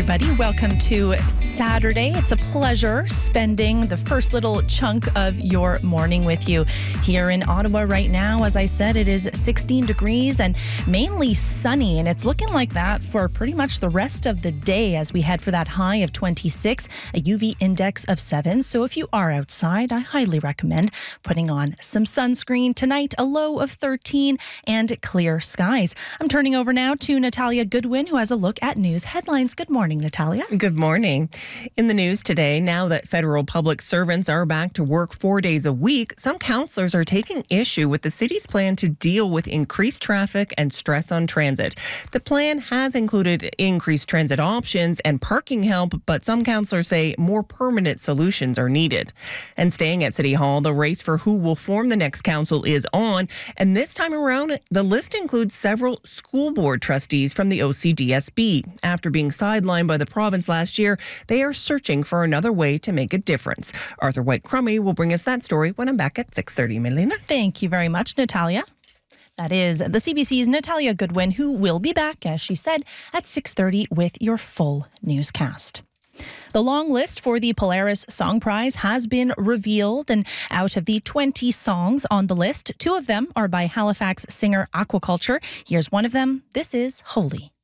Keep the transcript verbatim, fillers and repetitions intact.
everybody. Welcome to Saturday. It's a pleasure spending the first little chunk of your morning with you here in Ottawa right now. As I said, it is sixteen degrees and mainly sunny, and it's looking like that for pretty much the rest of the day as we head for that high of twenty-six, a U V index of seven. So if you are outside, I highly recommend putting on some sunscreen. Tonight, a low of thirteen and clear skies. I'm turning over now to Natalia Goodwin, who has a look at news headlines. Good morning, Natalia. Good morning. In the news today, now that federal public servants are back to work four days a week, some councillors are taking issue with the city's plan to deal with increased traffic and stress on transit. The plan has included increased transit options and parking help, but some councillors say more permanent solutions are needed. And staying at City Hall, the race for who will form the next council is on, and this time around, the list includes several school board trustees from the O C D S B. After being sidelined by the province last year, they are searching for another way to make a difference. Arthur White-Crummey will bring us that story when I'm back at six thirty, Melina. Thank you very much, Natalia. That is the C B C's Natalia Goodwin, who will be back, as she said, at six thirty with your full newscast. The long list for the Polaris Song Prize has been revealed, and out of the twenty songs on the list, two of them are by Halifax singer Aquaculture. Here's one of them. This is Holy.